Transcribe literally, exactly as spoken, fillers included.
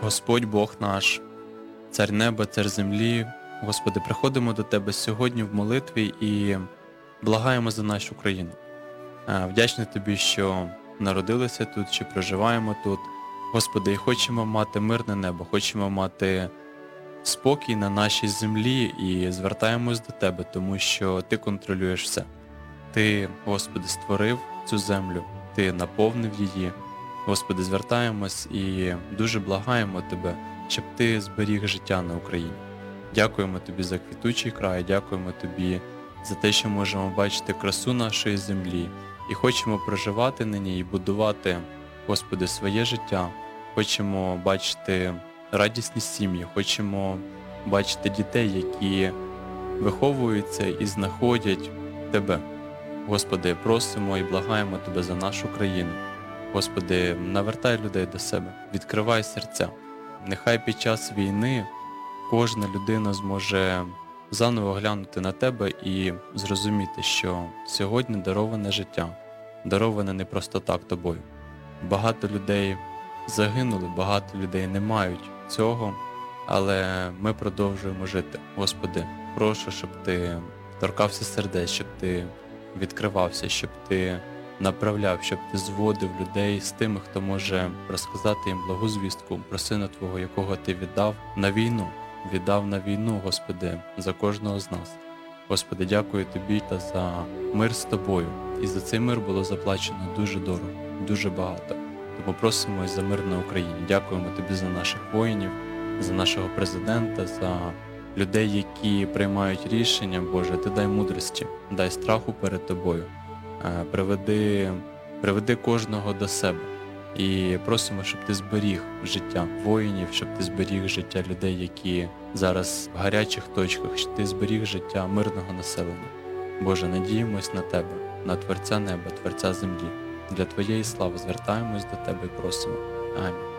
Господь Бог наш, Цар неба, Цар землі, Господи, приходимо до Тебе сьогодні в молитві і благаємо за нашу країну. Е, Вдячні Тобі, що народилися тут, що проживаємо тут. Господи, і хочемо мати мирне небо, хочемо мати спокій на нашій землі і звертаємось до Тебе, тому що Ти контролюєш все. Ти, Господи, створив цю землю, Ти наповнив її. Господи, звертаємось і дуже благаємо Тебе, щоб Ти зберіг життя на Україні. Дякуємо Тобі за квітучий край, дякуємо Тобі за те, що можемо бачити красу нашої землі і хочемо проживати на ній і будувати, Господи, своє життя. Хочемо бачити радісні сім'ї, хочемо бачити дітей, які виховуються і знаходять Тебе. Господи, просимо і благаємо Тебе за нашу країну. Господи, навертай людей до себе, відкривай серця. Нехай під час війни кожна людина зможе заново глянути на Тебе і зрозуміти, що сьогодні дароване життя, дароване не просто так Тобою. Багато людей загинули, багато людей не мають цього, але ми продовжуємо жити. Господи, прошу, щоб Ти торкався сердець, щоб Ти відкривався, щоб Ти направляв, щоб Ти зводив людей з тими, хто може розказати їм благу звістку про Сина Твого, якого Ти віддав на війну, віддав на війну, Господи, за кожного з нас. Господи, дякую Тобі та за мир з Тобою. І за цей мир було заплачено дуже дорого, дуже багато. Тому просимо і за мир на Україні. Дякуємо Тобі за наших воїнів, за нашого президента, за людей, які приймають рішення. Боже, Ти дай мудрості, дай страху перед Тобою. Приведи, приведи кожного до себе і просимо, щоб Ти зберіг життя воїнів, щоб Ти зберіг життя людей, які зараз в гарячих точках, щоб Ти зберіг життя мирного населення. Боже, надіємось на Тебе, на Творця неба, Творця землі. Для Твоєї слави звертаємось до Тебе і просимо. Амінь.